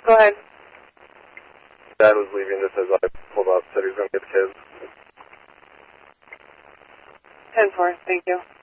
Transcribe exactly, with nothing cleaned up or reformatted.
Go ahead. Dad was leaving just as I pulled up, said he was going to get the kids. ten four, thank you.